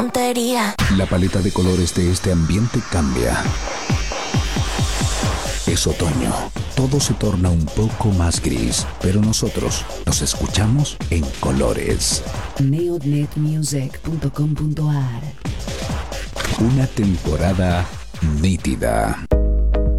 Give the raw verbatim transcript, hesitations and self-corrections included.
tontería. La paleta de colores de este ambiente cambia. Es otoño. Todo se torna un poco más gris, pero nosotros nos escuchamos en colores. neonet music punto com punto a r. Una temporada nítida.